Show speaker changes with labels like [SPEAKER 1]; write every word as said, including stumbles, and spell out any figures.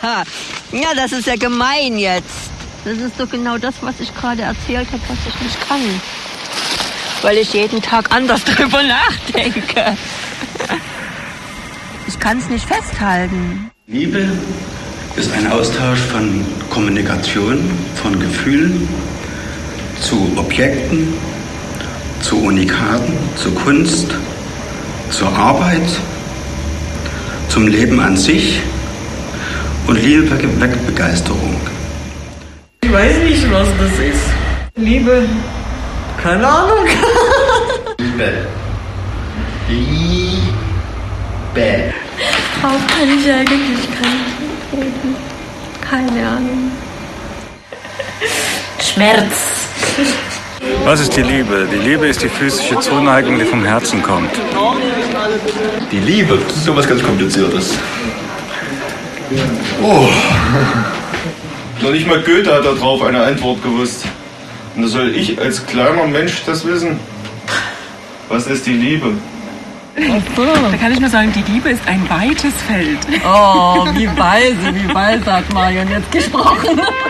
[SPEAKER 1] Ja, das ist ja gemein jetzt. Das ist doch genau das, was ich gerade erzählt habe, was ich nicht kann. Weil ich jeden Tag anders drüber nachdenke. Ich kann es nicht festhalten.
[SPEAKER 2] Liebe ist ein Austausch von Kommunikation, von Gefühlen zu Objekten, zu Unikaten, zu Kunst, zur Arbeit, zum Leben an sich und Liebe weckt Begeisterung.
[SPEAKER 3] Ich weiß nicht, was das ist. Liebe, keine Ahnung.
[SPEAKER 2] Liebe. Liebe.
[SPEAKER 4] Darauf kann ich eigentlich keine reden. Keine Ahnung.
[SPEAKER 3] Schmerz.
[SPEAKER 5] Was ist die Liebe? Die Liebe ist die physische Zuneigung, die vom Herzen kommt.
[SPEAKER 6] Die Liebe, das ist sowas ganz Kompliziertes. Oh. Noch nicht mal Goethe hat darauf eine Antwort gewusst. Und da soll ich als kleiner Mensch das wissen? Was ist die Liebe?
[SPEAKER 7] Da kann ich nur sagen, die Liebe ist ein weites Feld.
[SPEAKER 3] Oh, wie weise, wie weise hat Marion jetzt gesprochen.